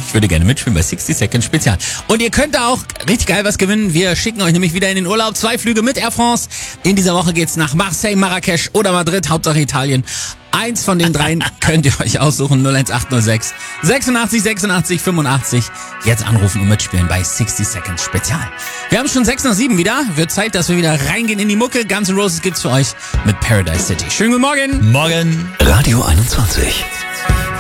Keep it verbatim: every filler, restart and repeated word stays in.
Ich würde gerne mitspielen bei sixty Seconds Spezial. Und ihr könnt da auch richtig geil was gewinnen. Wir schicken euch nämlich wieder in den Urlaub. Zwei Flüge mit Air France. In dieser Woche geht's nach Marseille, Marrakesch oder Madrid. Hauptsache Italien. Eins von den dreien könnt ihr euch aussuchen. null eins acht null sechs sechsundachtzig sechsundachtzig fünfundachtzig. Jetzt anrufen und mitspielen bei sixty Seconds Spezial. Wir haben schon sechs nach sieben wieder. Wird Zeit, dass wir wieder reingehen in die Mucke. Guns N' Roses gibt's für euch mit Paradise City. Schönen guten Morgen. Morgen. Radio einundzwanzig.